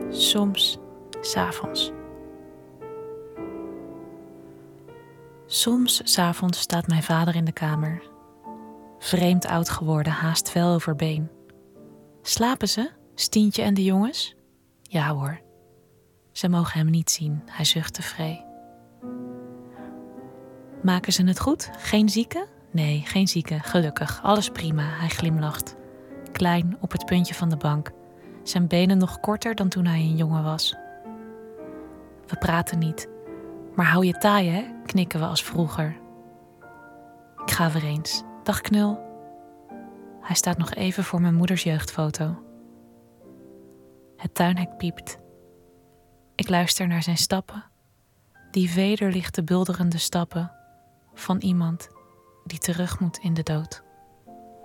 soms 's avonds. Soms 's avonds staat mijn vader in de kamer. Vreemd oud geworden, haast vel over been. Slapen ze, Stientje en de jongens? Ja hoor. Ze mogen hem niet zien, hij zucht tevreden. Maken ze het goed? Geen zieken? Nee, geen zieken, gelukkig, alles prima, hij glimlacht. Klein, op het puntje van de bank. Zijn benen nog korter dan toen hij een jongen was. We praten niet. Maar hou je taai, hè? Knikken we als vroeger. Ik ga weer eens. Dag knul. Hij staat nog even voor mijn moeders jeugdfoto. Het tuinhek piept. Ik luister naar zijn stappen. Die vederlichte bulderende stappen van iemand die terug moet in de dood.